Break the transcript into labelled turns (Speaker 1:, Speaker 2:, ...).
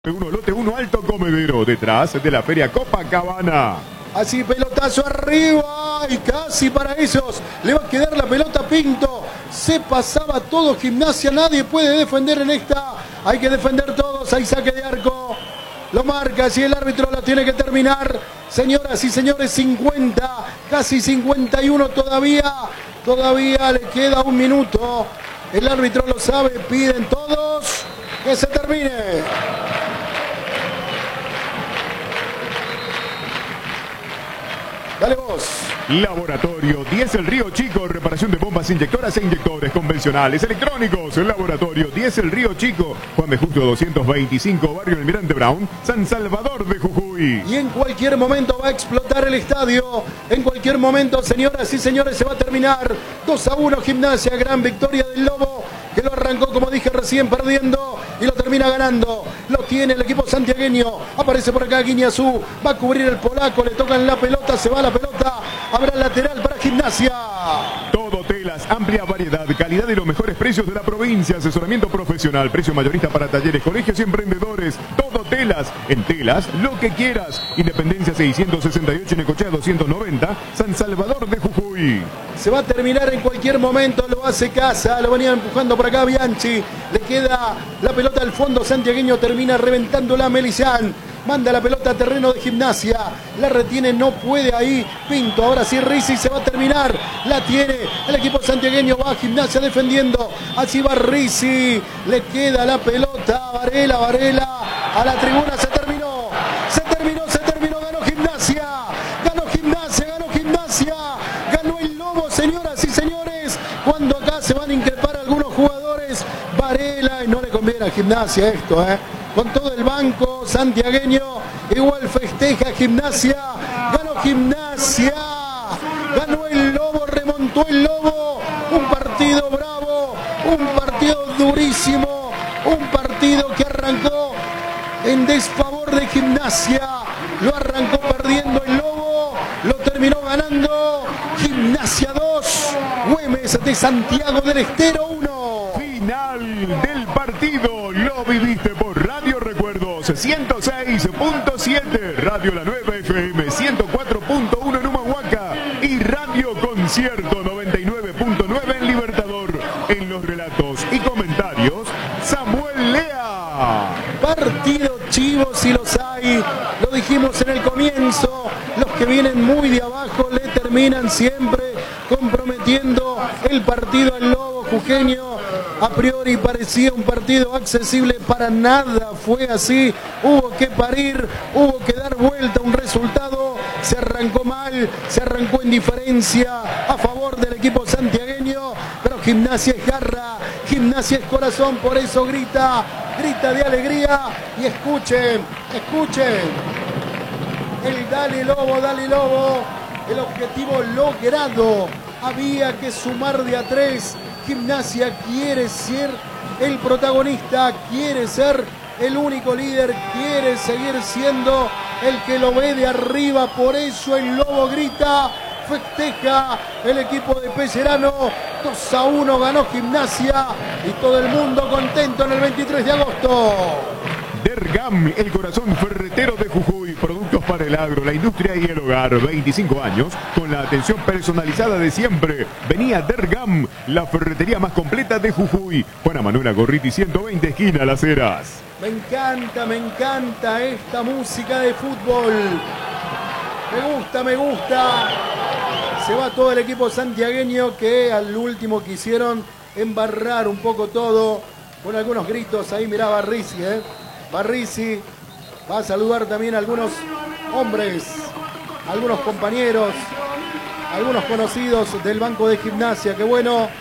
Speaker 1: Lote 1 Alto Comedero, detrás de la Feria Copacabana.
Speaker 2: Así, pelotazo arriba y casi para ellos. Le va a quedar la pelota a Pinto. Se pasaba todo Gimnasia, nadie puede defender en esta. Hay que defender todos, hay saque de arco. Lo marca, si el árbitro lo tiene que terminar. Señoras y señores, 50, casi 51 todavía. Todavía le queda un minuto. El árbitro lo sabe, piden todos que se termine. Dale vos.
Speaker 1: Laboratorio 10 El Río Chico, reparación de bombas inyectoras e inyectores convencionales electrónicos. Laboratorio 10 El Río Chico, Juan de Justo 225, barrio Almirante Brown, San Salvador de Jujuy.
Speaker 2: Y en cualquier momento va a explotar el estadio. En cualquier momento, señoras y señores, se va a terminar. 2-1 Gimnasia, gran victoria del Lobo, que lo arrancó, como dije recién, perdiendo y lo termina ganando. Lo tiene el equipo santiagueño. Aparece por acá Guiñazú, va a cubrir el polaco, le tocan la pelota, se va la pelota. Habrá lateral para Gimnasia.
Speaker 1: Todo telas, amplia variedad, calidad y los mejores precios de la provincia. Asesoramiento profesional, precio mayorista para talleres, colegios y emprendedores. Todo telas, en telas, lo que quieras. Independencia 668, Necochea 290, San Salvador de Jujuy.
Speaker 2: Se va a terminar en cualquier momento, lo hace Casa, lo venía empujando por acá Bianchi. Le queda la pelota al fondo, santiagueño termina reventándola Melillán. Manda la pelota a terreno de Gimnasia. La retiene, no puede ahí Pinto. Ahora sí Rizzi, se va a terminar. La tiene el equipo santiagueño. Va a Gimnasia defendiendo. Así va Rizzi. Le queda la pelota. Varela. A la tribuna se terminó. Ganó Gimnasia. Ganó el Lobo, señoras y señores. Cuando acá se van a increpar algunos jugadores. Varela, y no le conviene a Gimnasia esto, con todo el banco santiagueño, igual festeja Gimnasia, ganó Gimnasia, ganó el Lobo, remontó el Lobo, un partido bravo, un partido durísimo, un partido que arrancó en desfavor de Gimnasia, lo arrancó perdiendo el Lobo, lo terminó ganando Gimnasia 2, Güemes de Santiago del Estero 1.
Speaker 1: Final del partido, lo viviste por Radio Recuerdos 106.7, Radio La Nueva FM 104.1 en Humahuaca y Radio Concierto 99.9 en Libertador. En los relatos y comentarios, Samuel Lea.
Speaker 2: Partido chivo si los hay, lo dijimos en el comienzo, los que vienen muy de abajo le terminan siempre comprometiendo el partido al Lobo jujeño. A priori parecía un partido accesible, para nada fue así, hubo que parir, hubo que dar vuelta un resultado, se arrancó mal, se arrancó en diferencia a favor del equipo santiagueño, pero Gimnasia es garra, Gimnasia es corazón, por eso grita de alegría y escuchen, el dale Lobo, el objetivo logrado, había que sumar de a 3. Gimnasia quiere ser el protagonista, quiere ser el único líder, quiere seguir siendo el que lo ve de arriba, por eso el Lobo grita, festeja el equipo de Pellerano, 2-1 ganó Gimnasia y todo el mundo contento en el 23 de agosto.
Speaker 1: Dergam, el corazón ferretero de Jujuy, productos para el agro, la industria y el hogar, 25 años, con la atención personalizada de siempre. Venía Dergam, la ferretería más completa de Jujuy. Juana Manuela Gorriti, 120, esquina Las Heras.
Speaker 2: Me encanta esta música de fútbol. Me gusta. Se va todo el equipo santiagueño que al último quisieron embarrar un poco todo con algunos gritos. Ahí mirá Barrizzi va a saludar también a algunos hombres, algunos compañeros, algunos conocidos del banco de Gimnasia. Qué bueno.